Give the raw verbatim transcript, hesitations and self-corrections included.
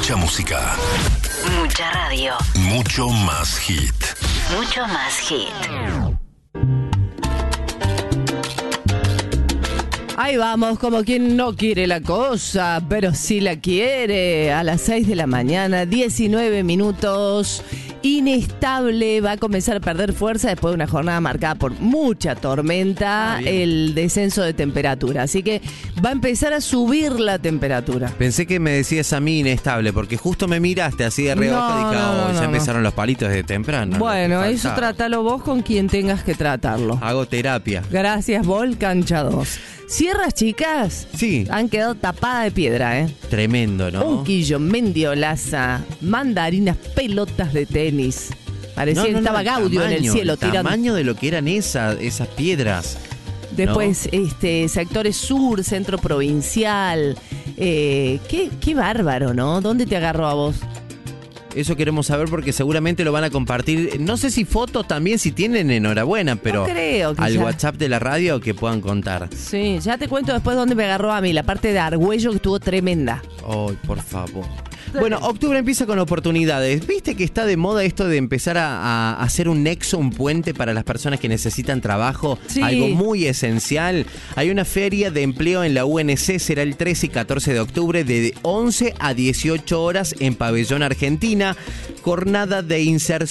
Mucha música. Mucha radio. Mucho más hit. Mucho más hit. Ahí vamos, como quien no quiere la cosa, pero sí la quiere. A las seis de la mañana, diecinueve minutos. Inestable, va a comenzar a perder fuerza después de una jornada marcada por mucha tormenta, ah, el descenso de temperatura. Así que va a empezar a subir la temperatura. Pensé que me decías a mí inestable, porque justo me miraste así de arriba abajo y dije, no, no, oh, no, ya no. empezaron los palitos de temprano. Bueno, eso trátalo vos con quien tengas que tratarlo. Hago terapia. Gracias, Vol, cancha dos. Sierras, chicas, sí, han quedado tapadas de piedra, ¿eh? Tremendo, ¿no? Unquillo, Mendiolaza, mandarinas, pelotas de tenis. Parecía no, no, que estaba no, Gaudio tamaño, en el cielo el tirando. tamaño de lo que eran esa, esas piedras. Después, ¿no? este, sectores sur, centro provincial. Eh, qué, qué bárbaro, ¿no? ¿Dónde te agarró a vos? Eso queremos saber porque seguramente lo van a compartir. No sé si fotos también, si tienen, enhorabuena, pero no creo que al ya. WhatsApp de la radio que puedan contar. Sí, ya te cuento después dónde me agarró a mí, la parte de Argüello que estuvo tremenda. Ay, por favor. Bueno, octubre empieza con oportunidades. ¿Viste que está de moda esto de empezar a, a hacer un nexo, un puente para las personas que necesitan trabajo? Sí. Algo muy esencial. Hay una feria de empleo en la U N C, será el trece y catorce de octubre de once a dieciocho horas en Pabellón Argentina. Jornada de inserción